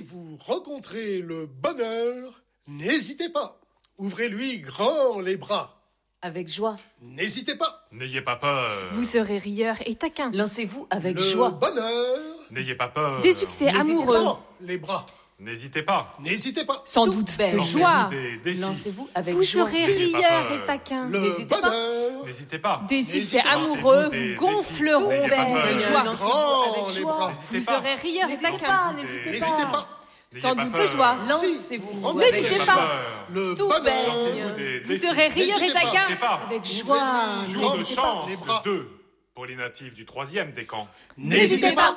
vous rencontrez le bonheur, n'hésitez pas. Ouvrez-lui grand les bras. Avec joie. N'hésitez pas. N'ayez pas peur. Vous serez rieur et taquin. Lancez-vous avec Le joie. bonheur. N'ayez pas peur. Des succès N'hésitez amoureux. Grand les bras. N'hésitez pas. N'hésitez pas. Sans Tout doute belle. de Lancez-vous joie. des défis. Lancez-vous avec Vous joie. serez N'ayez pas rieur peur. et taquin. Le N'hésitez pas. bonheur. N'hésitez pas. Des succès N'hésitez pas. amoureux Lancez-vous des vous gonfleront défis. vers N'ayez les pas joies. peur. Lancez-vous Grand avec les joie. bras. N'hésitez Vous pas. serez rieur et N'hésitez taquin. pas, n'hésitez N'hésitez pas. pas. Sans N'ayez doute pas de peur. joie. Lancez-vous N'hésitez avec pas. joie. Le Tout bonheur. belle. Lancez-vous des Vous défis. serez rieur et N'hésitez pas. taquin. N'hésitez pas. Avec joie. Ouvrez-lui Jour de grand chance les bras. de 2 pour les natifs du 3e décan. N'hésitez pas.